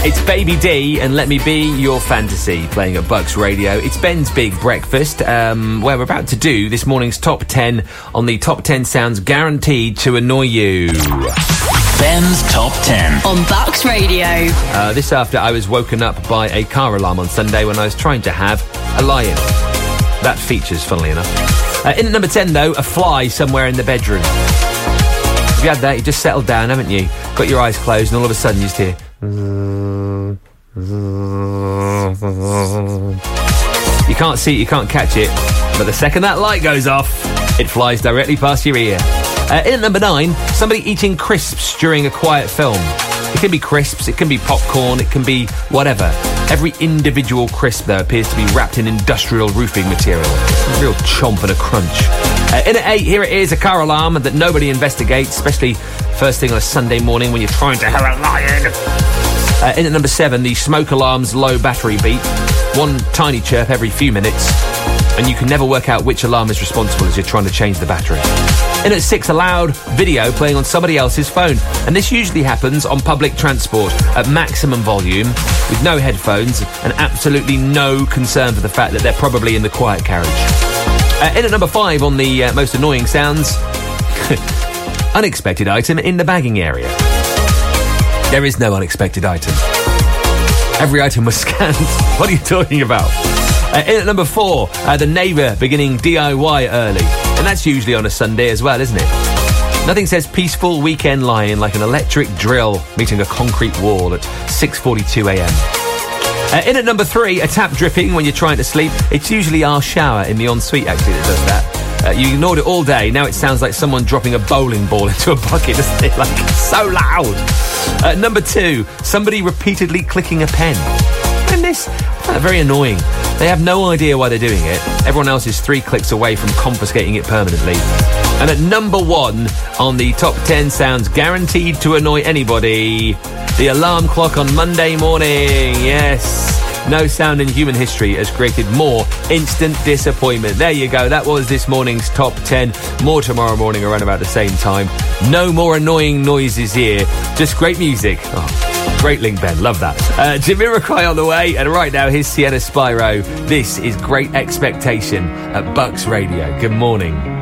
It's Baby D and Let Me Be Your Fantasy playing at Bucks Radio. It's Ben's Big Breakfast, where we're about to do this morning's top 10 on the top 10 sounds guaranteed to annoy you. Ben's Top 10 on Bucks Radio. This after I was woken up by a car alarm on Sunday when I was trying to have a lie-in. That features, funnily enough. In at number 10, though, a fly somewhere in the bedroom. If you had that, you just settled down, haven't you? Got your eyes closed and all of a sudden you just hear... You can't see it, you can't catch it, but the second that light goes off, it flies directly past your ear. In at number 9, somebody eating crisps during a quiet film. It can be crisps, it can be popcorn, it can be whatever. Every individual crisp, though, appears to be wrapped in industrial roofing material. A real chomp and a crunch. In at 8, here it is, a car alarm that nobody investigates, especially first thing on a Sunday morning when you're trying to have a lie-in. In at number 7, the smoke alarm's low battery beep. One tiny chirp every few minutes, and you can never work out which alarm is responsible as you're trying to change the battery. In at 6, a loud video playing on somebody else's phone. And this usually happens on public transport at maximum volume, with no headphones, and absolutely no concern for the fact that they're probably in the quiet carriage. In at number 5 on the most annoying sounds, unexpected item in the bagging area. There is no unexpected item. Every item was scanned. What are you talking about? In at number 4, the neighbour beginning DIY early. And that's usually on a Sunday as well, isn't it? Nothing says peaceful weekend lie-in like an electric drill meeting a concrete wall at 6:42am. In at number 3, a tap dripping when you're trying to sleep. It's usually our shower in the ensuite, actually, that does that. You ignored it all day. Now it sounds like someone dropping a bowling ball into a bucket, doesn't it? Like, so loud. Number 2, somebody repeatedly clicking a pen. And this, very annoying. They have no idea why they're doing it. Everyone else is 3 clicks away from confiscating it permanently. And at number 1 on the top 10 sounds guaranteed to annoy anybody, the alarm clock on Monday morning. Yes. No sound in human history has created more instant disappointment. There you go. That was this morning's top 10. More tomorrow morning around about the same time. No more annoying noises here. Just great music. Oh, great link, Ben. Love that. Jamiroquai on the way. And right now, here's Sienna Spyro. This is Great Expectation at Bucks Radio. Good morning.